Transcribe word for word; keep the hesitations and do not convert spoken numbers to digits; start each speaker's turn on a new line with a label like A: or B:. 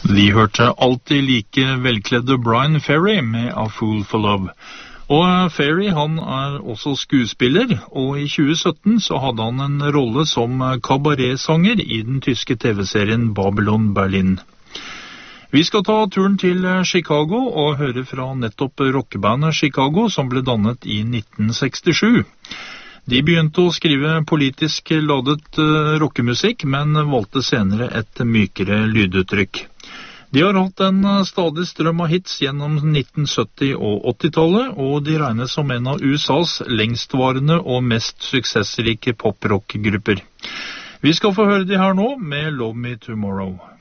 A: Vi hørte alltid like velkledde Brian Ferry med A Fool for Love. Og Ferry, han er også skuespiller, og i tjue sytten så hadde han en rolle som kabaretsanger i den tyske tv-serien Babylon Berlin. Vi skal ta turen til Chicago og høre fra nettopp rockebandet Chicago, som ble dannet i nitten sekstisju. De begynte å skrive politisk ladet rockemusikk, men valgte senere et mykere lyduttrykk. De har hatt en stadig strøm av hits gjennom nitten sytti- og åttitallet, og de regnes som en av U S A's lengstvarende og mest suksessrike pop-rock-grupper. Vi skal få høre de her nå med Love Me Tomorrow.